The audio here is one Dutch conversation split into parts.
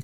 begroting.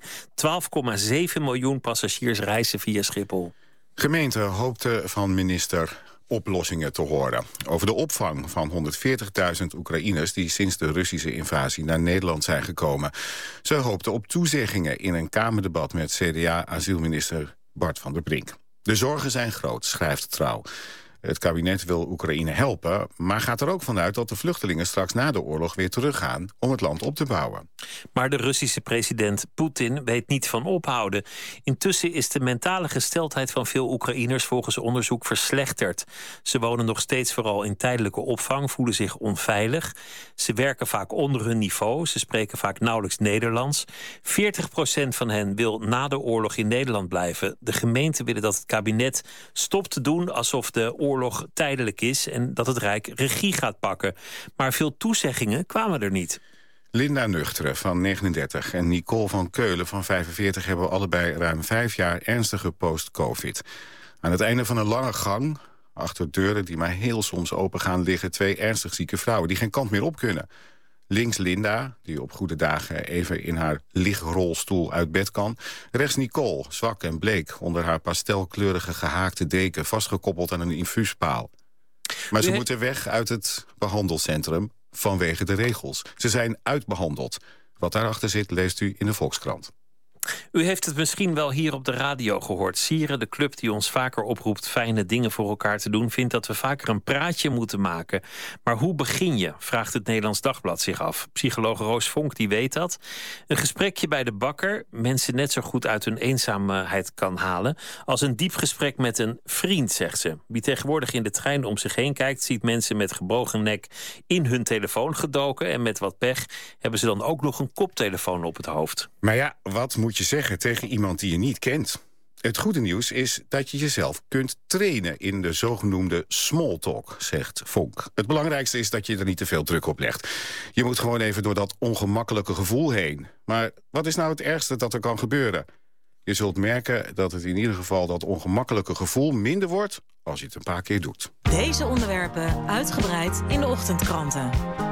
12,7 miljoen passagiers reizen via Schiphol. Gemeenten hoopten van minister oplossingen te horen over de opvang van 140.000 Oekraïners die sinds de Russische invasie naar Nederland zijn gekomen. Ze hoopten op toezeggingen in een Kamerdebat met CDA-asielminister Bart van der Brink. De zorgen zijn groot, schrijft Trouw. Het kabinet wil Oekraïne helpen, maar gaat er ook vanuit dat de vluchtelingen straks na de oorlog weer teruggaan om het land op te bouwen. Maar de Russische president Poetin weet niet van ophouden. Intussen is de mentale gesteldheid van veel Oekraïners volgens onderzoek verslechterd. Ze wonen nog steeds vooral in tijdelijke opvang, voelen zich onveilig. Ze werken vaak onder hun niveau, ze spreken vaak nauwelijks Nederlands. 40% van hen wil na de oorlog in Nederland blijven. De gemeenten willen dat het kabinet stopt te doen alsof de oorlog tijdelijk is en dat het Rijk regie gaat pakken. Maar veel toezeggingen kwamen er niet. Linda Nuchteren van 39 en Nicole van Keulen van 45 hebben allebei ruim 5 jaar ernstige post-covid. Aan het einde van een lange gang, achter deuren die maar heel soms open gaan, liggen 2 ernstig zieke vrouwen die geen kant meer op kunnen. Links Linda, die op goede dagen even in haar ligrolstoel uit bed kan. Rechts Nicole, zwak en bleek, onder haar pastelkleurige gehaakte deken, vastgekoppeld aan een infuuspaal. Maar ze moeten weg uit het behandelcentrum vanwege de regels. Ze zijn uitbehandeld. Wat daarachter zit, leest u in de Volkskrant. U heeft het misschien wel hier op de radio gehoord. Sieren, de club die ons vaker oproept fijne dingen voor elkaar te doen, vindt dat we vaker een praatje moeten maken. Maar hoe begin je, vraagt het Nederlands Dagblad zich af. Psycholoog Roos Vonk die weet dat. Een gesprekje bij de bakker mensen net zo goed uit hun eenzaamheid kan halen als een diep gesprek met een vriend, zegt ze. Wie tegenwoordig in de trein om zich heen kijkt, ziet mensen met gebogen nek in hun telefoon gedoken. En met wat pech hebben ze dan ook nog een koptelefoon op het hoofd. Maar ja, wat moet je zeggen tegen iemand die je niet kent? Het goede nieuws is dat je jezelf kunt trainen in de zogenoemde small talk, zegt Vonk. Het belangrijkste is dat je er niet te veel druk op legt. Je moet gewoon even door dat ongemakkelijke gevoel heen. Maar wat is nou het ergste dat er kan gebeuren? Je zult merken dat het in ieder geval dat ongemakkelijke gevoel minder wordt als je het een paar keer doet. Deze onderwerpen uitgebreid in de ochtendkranten.